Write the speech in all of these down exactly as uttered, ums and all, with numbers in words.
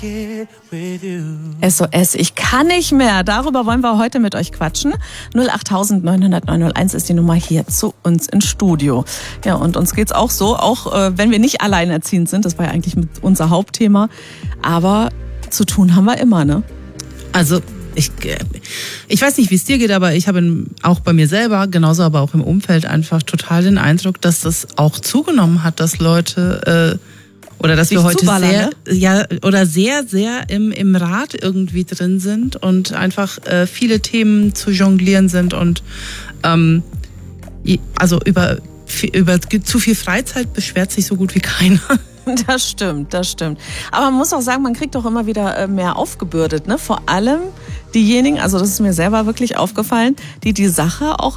S O S, ich kann nicht mehr. Darüber wollen wir heute mit euch quatschen. null acht neun null null neun null eins ist die Nummer hier zu uns ins Studio. Ja, und uns geht's auch so, auch äh, wenn wir nicht alleinerziehend sind, das war ja eigentlich mit unser Hauptthema, aber zu tun haben wir immer, ne? Also ich, ich weiß nicht, wie es dir geht, aber ich habe auch bei mir selber, genauso aber auch im Umfeld einfach total den Eindruck, dass das auch zugenommen hat, dass Leute äh, oder dass wir heute sehr, ne? ja, oder sehr, sehr im, im Rad irgendwie drin sind und einfach äh, viele Themen zu jonglieren sind und ähm, also über, über zu viel Freizeit beschwert sich so gut wie keiner. Das stimmt, das stimmt. Aber man muss auch sagen, man kriegt doch immer wieder mehr aufgebürdet, ne? Vor allem diejenigen, also das ist mir selber wirklich aufgefallen, die die Sache auch,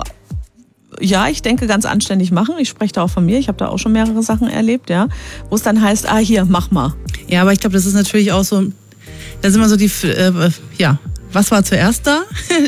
ja, ich denke, ganz anständig machen. Ich spreche da auch von mir. Ich habe da auch schon mehrere Sachen erlebt, ja, wo es dann heißt, ah, hier, mach mal. Ja, aber ich glaube, das ist natürlich auch so, da sind immer so die, äh, ja, was war zuerst da?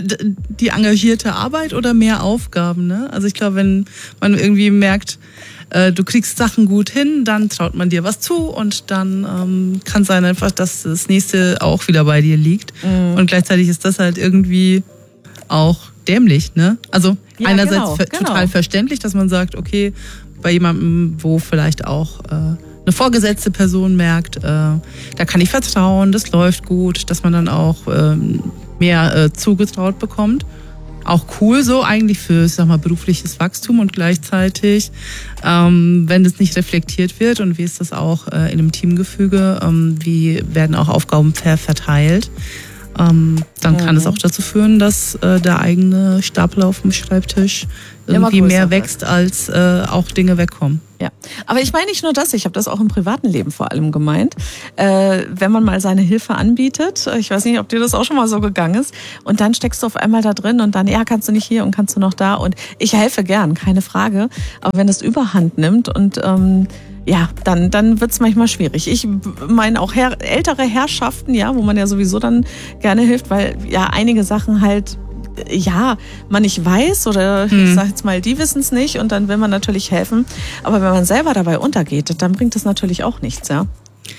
Die engagierte Arbeit oder mehr Aufgaben, ne? Also ich glaube, wenn man irgendwie merkt, äh, du kriegst Sachen gut hin, dann traut man dir was zu und dann ähm, kann sein einfach, dass das nächste auch wieder bei dir liegt. Mhm. Und gleichzeitig ist das halt irgendwie auch dämlich, ne? Also ja, einerseits genau, ver- total genau. verständlich, dass man sagt, okay, bei jemandem, wo vielleicht auch äh, eine vorgesetzte Person merkt, äh, da kann ich vertrauen, das läuft gut, dass man dann auch äh, mehr äh, zugetraut bekommt. Auch cool so eigentlich für, ich sag mal, berufliches Wachstum und gleichzeitig, ähm, wenn das nicht reflektiert wird und wie ist das auch äh, in einem Teamgefüge, ähm, wie werden auch Aufgaben ver- verteilt, ähm, dann kann es mhm. auch dazu führen, dass äh, der eigene Stapel auf dem Schreibtisch irgendwie mehr wächst, als äh, auch Dinge wegkommen. Ja, aber ich meine nicht nur das, ich habe das auch im privaten Leben vor allem gemeint. Äh, wenn man mal seine Hilfe anbietet, ich weiß nicht, ob dir das auch schon mal so gegangen ist, und dann steckst du auf einmal da drin und dann, ja, kannst du nicht hier und kannst du noch da und ich helfe gern, keine Frage. Aber wenn das Überhand nimmt und ähm, ja, dann, dann wird's manchmal schwierig. Ich meine auch her- ältere Herrschaften, ja, wo man ja sowieso dann gerne hilft, weil ja einige Sachen halt ja, man nicht weiß oder hm. ich sag jetzt mal, die wissen es nicht und dann will man natürlich helfen. Aber wenn man selber dabei untergeht, dann bringt das natürlich auch nichts, ja?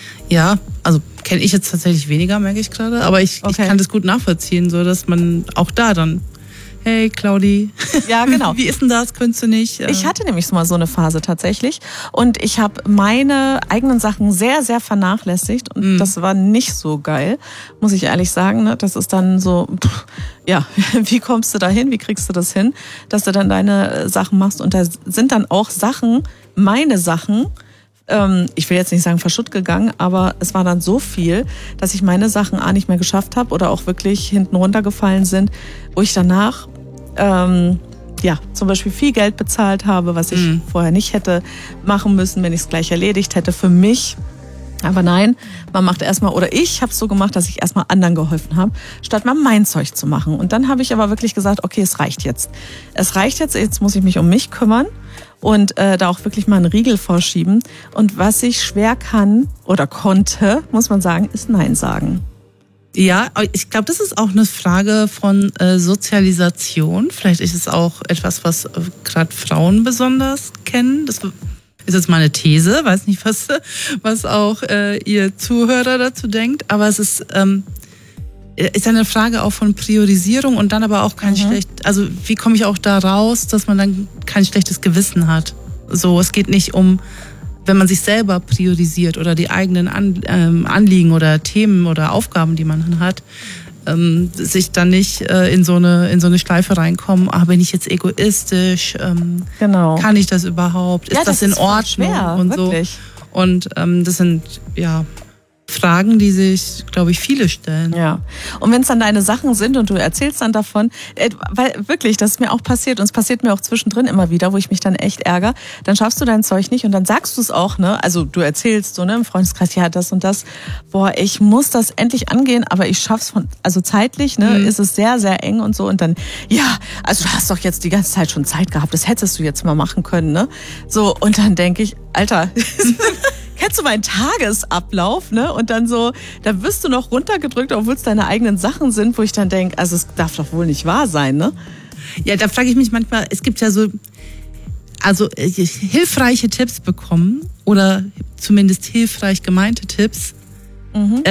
Ja, also kenne ich jetzt tatsächlich weniger, merke ich gerade. Aber ich, okay. ich kann das gut nachvollziehen, so dass man auch da dann, hey Claudi, ja, genau. Wie ist denn das? Könntest du nicht? Ich hatte nämlich mal so eine Phase tatsächlich und ich habe meine eigenen Sachen sehr, sehr vernachlässigt und mm. das war nicht so geil, muss ich ehrlich sagen. Ne? Das ist dann so, pff, ja, wie kommst du da hin? Wie kriegst du das hin, dass du dann deine Sachen machst? Und da sind dann auch Sachen, meine Sachen, ähm, ich will jetzt nicht sagen verschütt gegangen, aber es war dann so viel, dass ich meine Sachen A nicht mehr geschafft habe oder auch wirklich hinten runtergefallen sind, wo ich danach ähm, ja, zum Beispiel viel Geld bezahlt habe, was ich mhm. vorher nicht hätte machen müssen, wenn ich es gleich erledigt hätte für mich. Aber nein, man macht erstmal, oder ich habe es so gemacht, dass ich erstmal anderen geholfen habe, statt mal mein Zeug zu machen. Und dann habe ich aber wirklich gesagt, okay, es reicht jetzt. Es reicht jetzt, jetzt muss ich mich um mich kümmern und äh, da auch wirklich mal einen Riegel vorschieben. Und was ich schwer kann oder konnte, muss man sagen, ist Nein sagen. Ja, ich glaube, das ist auch eine Frage von äh, Sozialisation. Vielleicht ist es auch etwas, was äh, gerade Frauen besonders kennen. Das ist jetzt mal eine These, weiß nicht, was, was auch äh, ihr Zuhörer dazu denkt. Aber es ist, ähm, ist eine Frage auch von Priorisierung und dann aber auch kein mhm. schlecht. Also wie komme ich auch da raus, dass man dann kein schlechtes Gewissen hat? So, es geht nicht um, wenn man sich selber priorisiert oder die eigenen An, ähm, Anliegen oder Themen oder Aufgaben, die man dann hat, ähm, sich dann nicht äh, in so eine in so eine Schleife reinkommen, ah, bin ich jetzt egoistisch, ähm, genau. kann ich das überhaupt, ist ja, das, das in ist Ordnung schwer, und wirklich. So. Und ähm, das sind ja Fragen, die sich, glaube ich, viele stellen. Ja. Und wenn es dann deine Sachen sind und du erzählst dann davon, äh, weil wirklich, das ist mir auch passiert und es passiert mir auch zwischendrin immer wieder, wo ich mich dann echt ärgere, dann schaffst du dein Zeug nicht und dann sagst du es auch, ne? Also du erzählst so, ne, im Freundeskreis, ja, das und das. Boah, ich muss das endlich angehen, aber ich schaff's von, also zeitlich, ne, mhm. ist es sehr, sehr eng und so und dann, ja, also du hast doch jetzt die ganze Zeit schon Zeit gehabt, das hättest du jetzt mal machen können, ne? So, und dann denke ich, Alter, kennst du meinen Tagesablauf, ne? Und dann so, da wirst du noch runtergedrückt, obwohl es deine eigenen Sachen sind, wo ich dann denke, also es darf doch wohl nicht wahr sein, ne? Ja, da frage ich mich manchmal, es gibt ja so, also äh, hilfreiche Tipps bekommen oder zumindest hilfreich gemeinte Tipps, mhm. ähm,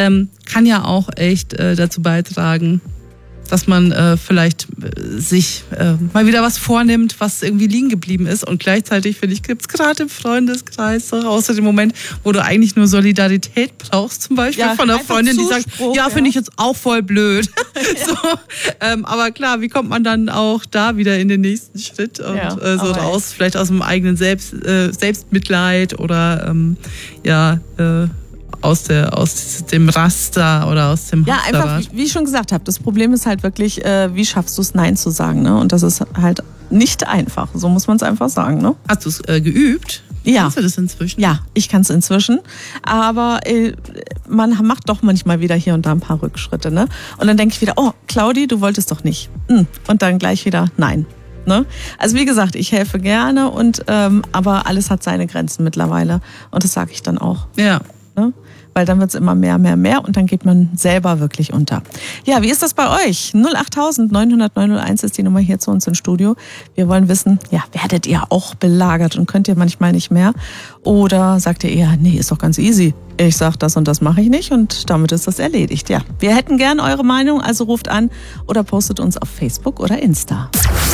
kann ja auch echt äh, dazu beitragen, dass man äh, vielleicht äh, sich äh, mal wieder was vornimmt, was irgendwie liegen geblieben ist. Und gleichzeitig, finde ich, gibt es gerade im Freundeskreis, so, außer dem Moment, wo du eigentlich nur Solidarität brauchst, zum Beispiel ja, von einer Freundin, die sagt, ja, ja. finde ich jetzt auch voll blöd. Ja. So, ähm, aber klar, wie kommt man dann auch da wieder in den nächsten Schritt und ja, äh, so raus, vielleicht aus dem eigenen Selbst, äh, Selbstmitleid oder ähm, ja, äh, aus der aus dem Raster oder aus dem Ja, einfach, wie ich schon gesagt habe, das Problem ist halt wirklich, äh, wie schaffst du es, Nein zu sagen, ne? Und das ist halt nicht einfach, so muss man es einfach sagen, ne? Hast du es äh, geübt? Ja. Kannst du das inzwischen? Ja, ich kann es inzwischen, aber äh, man macht doch manchmal wieder hier und da ein paar Rückschritte, ne? Und dann denke ich wieder, oh, Claudi, du wolltest doch nicht. Und dann gleich wieder, nein. Ne? Also wie gesagt, ich helfe gerne, und ähm, aber alles hat seine Grenzen mittlerweile, und das sage ich dann auch. Ja. Ne? Weil dann wird es immer mehr, mehr, mehr, und dann geht man selber wirklich unter. Ja, wie ist das bei euch? null acht neun null null neun null eins ist die Nummer hier zu uns im Studio. Wir wollen wissen, ja, werdet ihr auch belagert und könnt ihr manchmal nicht mehr? Oder sagt ihr eher, nee, ist doch ganz easy. Ich sag, das und das mache ich nicht, und damit ist das erledigt. Ja, wir hätten gern eure Meinung, also ruft an oder postet uns auf Facebook oder Insta.